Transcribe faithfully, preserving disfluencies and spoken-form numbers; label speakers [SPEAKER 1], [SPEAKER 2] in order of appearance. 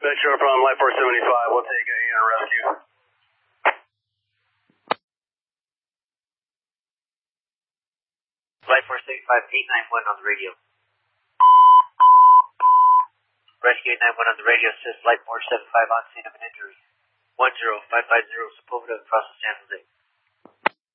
[SPEAKER 1] Metro from Light four seventy-five, we'll take a unit rescue.
[SPEAKER 2] Light four seventy-five, eight nine one on the radio. Rescue eight nine one on the radio, assist Light four seventy-five on scene of an injury. one zero five five zero Sepulveda across the San Jose.